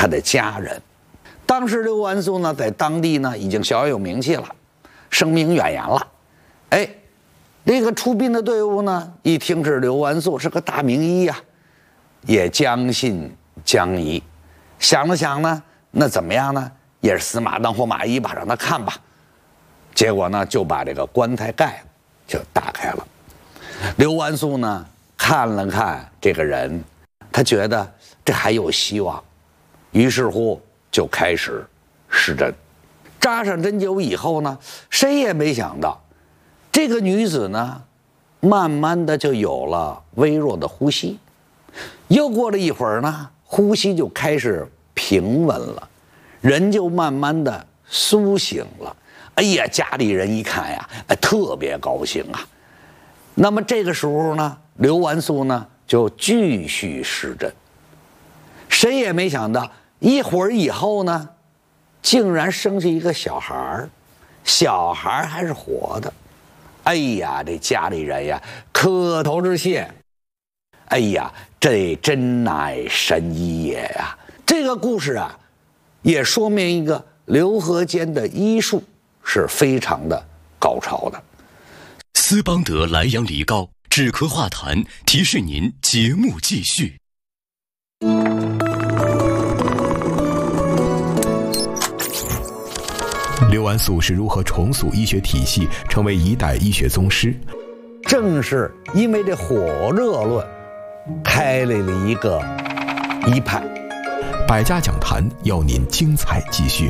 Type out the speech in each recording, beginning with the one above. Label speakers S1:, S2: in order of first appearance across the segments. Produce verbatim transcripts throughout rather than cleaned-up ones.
S1: 他的家人。当时刘完素呢，在当地呢已经小有名气了，声名远扬了。哎，这个出殡的队伍呢，一听是刘完素是个大名医呀、啊，也将信将疑。想了想呢，那怎么样呢？也是死马当活马医吧，让他看吧。结果呢，就把这个棺材盖就打开了。刘完素呢，看了看这个人，他觉得这还有希望，于是乎就开始施针。扎上针灸以后呢，谁也没想到，这个女子呢，慢慢的就有了微弱的呼吸。又过了一会儿呢，呼吸就开始平稳了，人就慢慢的苏醒了。哎呀，家里人一看呀，哎，特别高兴啊。那么这个时候呢，刘完素呢就继续施针。谁也没想到，一会儿以后呢，竟然生下一个小孩儿，小孩还是活的。哎呀，这家里人呀，磕头致谢。哎呀，这真乃神医也呀！这个故事啊，也说明一个刘和坚的医术是非常的高超的。
S2: 斯邦德莱阳梨膏止咳化痰，提示您节目继续。
S3: 刘完素是如何重塑医学体系，成为一代医学宗师？
S1: 正是因为这火热论，开了一个医派。
S3: 百家讲坛要您精彩继续。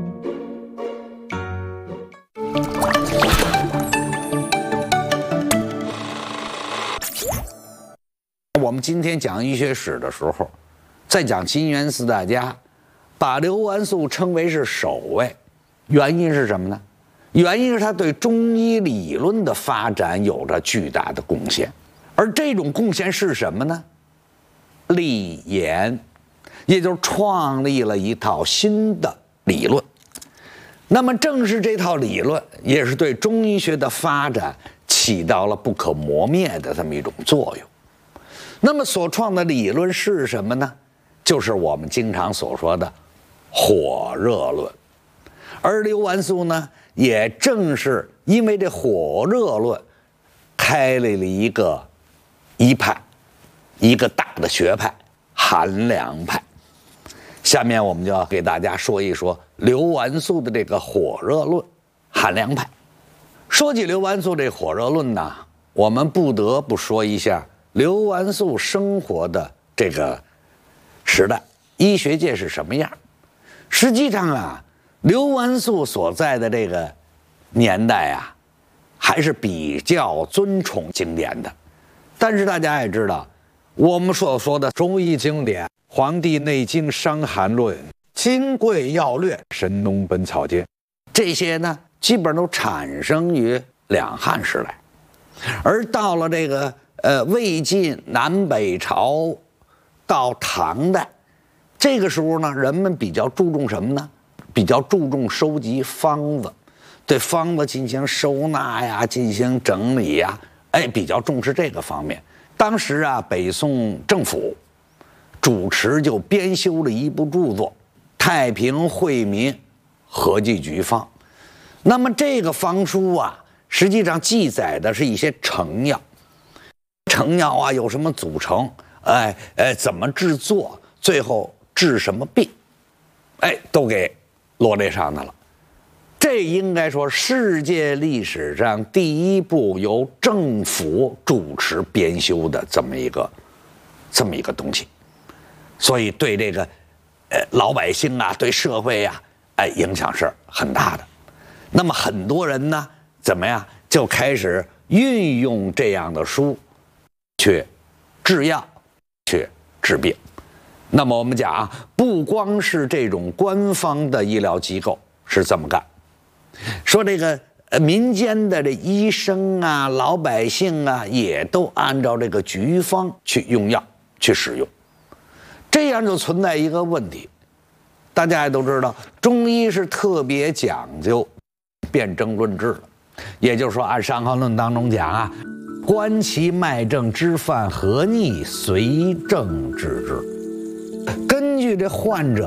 S1: 我们今天讲医学史的时候，在讲金元四大家，把刘完素称为是首位，原因是什么呢？原因是他对中医理论的发展有着巨大的贡献。而这种贡献是什么呢？立言，也就是创立了一套新的理论。那么正是这套理论，也是对中医学的发展起到了不可磨灭的这么一种作用。那么所创的理论是什么呢？就是我们经常所说的火热论。而刘完素呢，也正是因为这火热论，开了一个医派，一个大的学派——韩梁派。下面我们就要给大家说一说刘完素的这个火热论，韩梁派。说起刘完素这火热论呢，我们不得不说一下刘完素生活的这个时代，医学界是什么样。实际上啊，刘完素所在的这个年代啊，还是比较尊崇经典的。但是大家也知道，我们所说的中医经典，《黄帝内经》《伤寒论》《金匮要略》《神农本草经》，这些呢，基本都产生于两汉时代。而到了这个呃魏晋南北朝到唐代，这个时候呢，人们比较注重什么呢？比较注重收集方子，对方子进行收纳呀，进行整理呀，哎，比较重视这个方面。当时啊，北宋政府主持就编修了一部著作《太平惠民合剂局方》。那么这个方书啊，实际上记载的是一些成药，成药啊有什么组成，哎哎怎么制作，最后治什么病，哎都给罗列上来了。这应该说世界历史上第一部由政府主持编修的这么一个这么一个东西，所以对这个呃老百姓啊，对社会呀、啊，哎影响是很大的。那么很多人呢，怎么样就开始运用这样的书去制药，去治病。那么我们讲啊，不光是这种官方的医疗机构是这么干，说这个呃民间的这医生啊、老百姓啊，也都按照这个局方去用药去使用。这样就存在一个问题，大家也都知道，中医是特别讲究辨证论治的，也就是说，按《伤寒论》当中讲啊，观其脉证，知犯何逆，随症治之。根据这患者